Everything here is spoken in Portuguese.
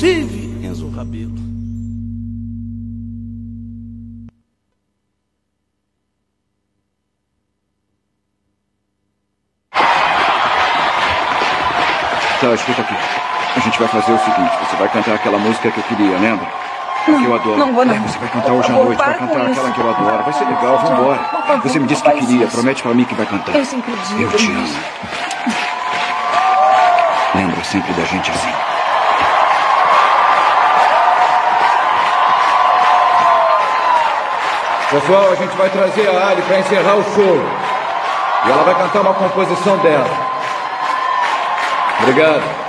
inclusive Enzo Rabelo. Tá, escuta aqui. A gente vai fazer o seguinte, você vai cantar aquela música que eu queria, lembra? Não, que eu adoro. Não vou não. Você vai cantar hoje à noite, vai cantar aquela que eu adoro. Vai ser legal, vambora. Você me disse que queria, promete pra mim que vai cantar. Eu sempre digo. Eu te amo. Lembra sempre da gente assim. Pessoal, a gente vai trazer a Ali pra encerrar o show. E ela vai cantar uma composição dela. Obrigado.